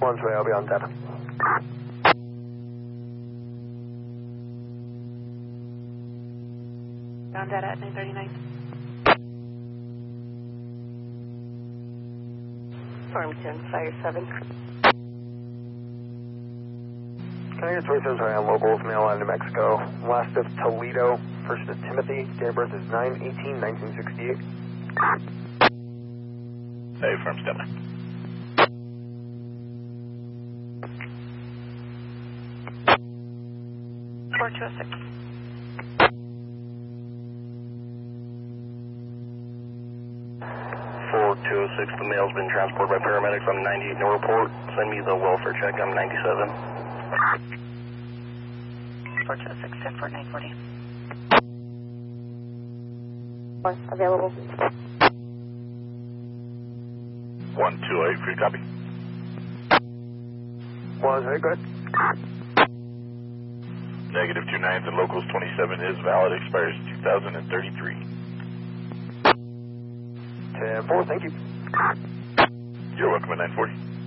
One's way, I'll be on data. On data at 939. Farmington, Fire 7. Can I get 27 sorry on locals, mail line to Mexico. Last of Toledo, first of Timothy, date of birth is 9/18/1968. Hey, firm standby. Four 206. The mail's been transported by paramedics. I'm 98 no report. Send me the welfare check. I'm 97. 4206, 10 940. Available. 128, free copy. Was very good. Negative 29s and locals 27 is valid, expires 2033. 10-4, thank you. You're welcome at 940.